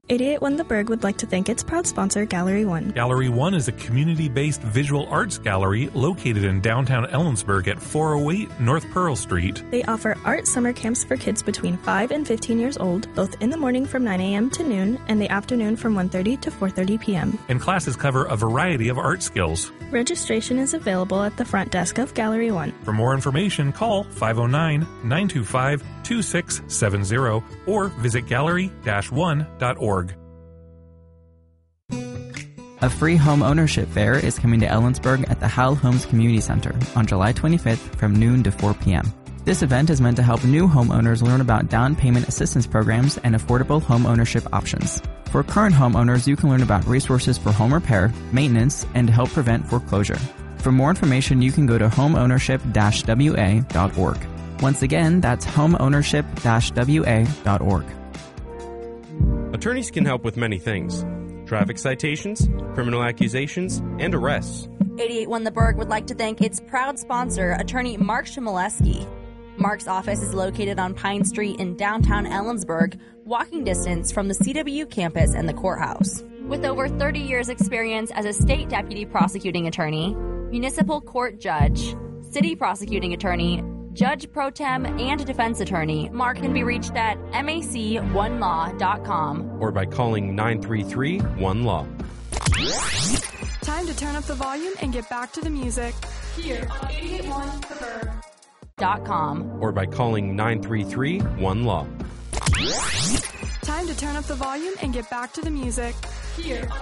881 The Berg would like to thank its proud sponsor, Gallery One. Gallery One is a community-based visual arts gallery located in downtown Ellensburg at 408 North Pearl Street. They offer art summer camps for kids between 5 and 15 years old, both in the morning from 9 a.m. to noon and the afternoon from 1:30 to 4:30 p.m. And classes cover a variety of art skills. Registration is available at the front desk of Gallery One. For more information, call 509-925-2670 or visit gallery-one.org. A free home ownership fair is coming to Ellensburg at the Howell Homes Community Center on July 25th from noon to 4 p.m. This event is meant to help new homeowners learn about down payment assistance programs and affordable home ownership options. For current homeowners, you can learn about resources for home repair, maintenance, and to help prevent foreclosure. For more information, you can go to homeownership-wa.org. Once again, that's homeownership-wa.org. Attorneys can help with many things: traffic citations, criminal accusations, and arrests. 881 The Berg would like to thank its proud sponsor, attorney Mark Chmielewski. Mark's office is located on Pine Street in downtown Ellensburg, walking distance from the CW campus and the courthouse. With over 30 years' experience as a state deputy prosecuting attorney, municipal court judge, city prosecuting attorney, judge pro tem, and defense attorney, Mark can be reached at mac1law.com or by calling 933-1LAW. Time to turn up the volume and get back to the music. Here on 881 The Berg. Or by calling 933-1LAW. Time to turn up the volume and get back to the music. Here on